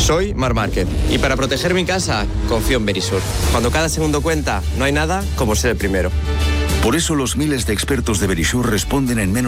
Soy Mar Márquez y para proteger mi casa confío en Verisur. Cuando cada segundo cuenta, no hay nada como ser el primero. Por eso los miles de expertos de Verisur responden en menos